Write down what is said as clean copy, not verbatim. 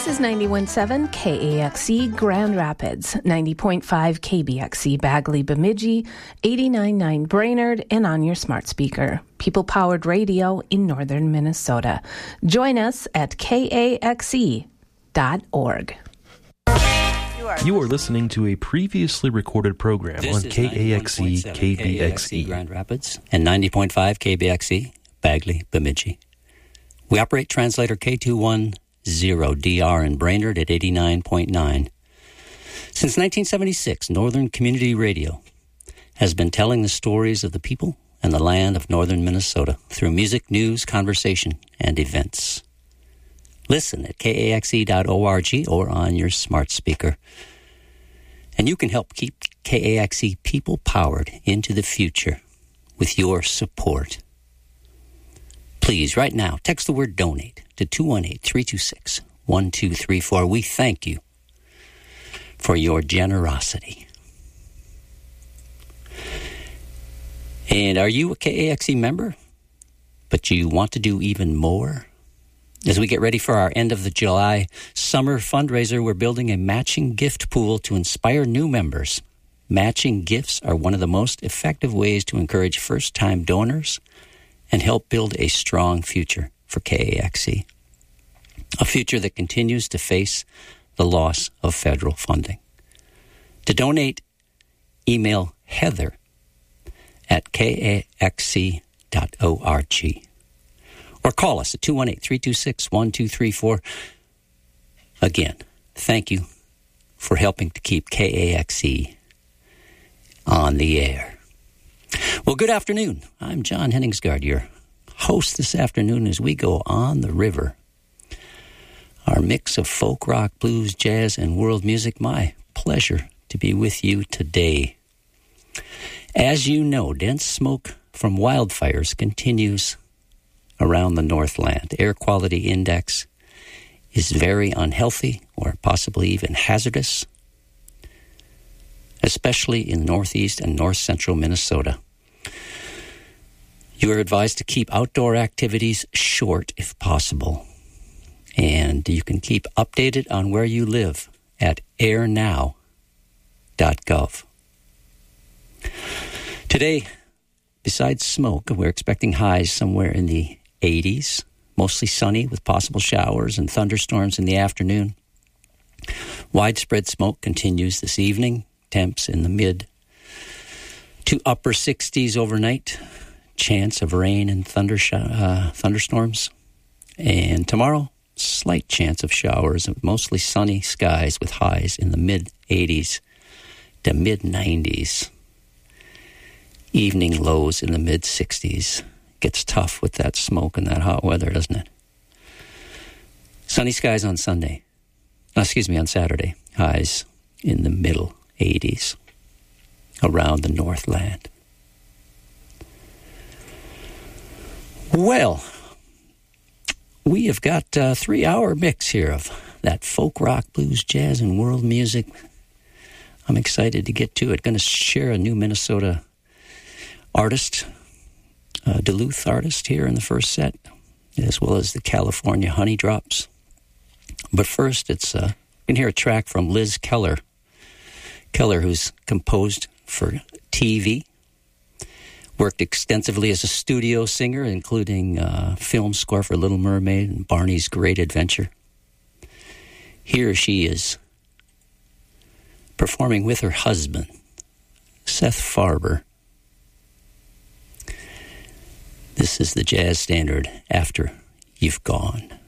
This is 91.7 KAXE Grand Rapids, 90.5 KBXE Bagley Bemidji, 89.9 Brainerd, and on your smart speaker. People-powered radio in northern Minnesota. Join us at KAXE.org. You are listening to a previously recorded program on KAXE KBXE Grand Rapids and 90.5 KBXE Bagley Bemidji. We operate translator K210DR in Brainerd at 89.9. Since 1976, Northern Community Radio has been telling the stories of the people and the land of northern Minnesota through music, news, conversation, and events. Listen at KAXE.org or on your smart speaker. And you can help keep KAXE people-powered into the future with your support. Please, right now, text the word DONATE to 218-326-1234. We thank you for your generosity. And are you a KAXE member, but you want to do even more? As we get ready for our end of the July summer fundraiser, we're building a matching gift pool to inspire new members. Matching gifts are one of the most effective ways to encourage first-time donors and help build a strong future for KAXE, a future that continues to face the loss of federal funding. To donate, email Heather at KAXE.org. Or call us at 218-326-1234. Again, thank you for helping to keep KAXE on the air. Well, good afternoon. I'm John Henningsgaard, your host this afternoon as we go on the river. Our mix of folk, rock, blues, jazz, and world music. My pleasure to be with you today. As you know, dense smoke from wildfires continues around the Northland. Air quality index is very unhealthy or possibly even hazardous, especially in northeast and north central Minnesota. You are advised to keep outdoor activities short if possible. And you can keep updated on where you live at airnow.gov. Today, besides smoke, we're expecting highs somewhere in the 80s, mostly sunny with possible showers and thunderstorms in the afternoon. Widespread smoke continues this evening, temps in the mid to upper 60s overnight, chance of rain and thunderstorms. And tomorrow, slight chance of showers and mostly sunny skies with highs in the mid 80s to mid 90s. Evening lows in the mid 60s. Gets tough with that smoke and that hot weather, doesn't it? Sunny skies on Saturday. Highs in the middle 80s around the Northland. Well, we have got a 3-hour mix here of that folk, rock, blues, jazz, and world music. I'm excited to get to it. Going to share a new Minnesota artist, Duluth artist here in the first set, as well as the California Honey Drops. But first, you can hear a track from Liz Keller. Keller, who's composed for TV, worked extensively as a studio singer, including film score for Little Mermaid and Barney's Great Adventure. Here she is performing with her husband, Seth Farber. This is the jazz standard, After You've Gone.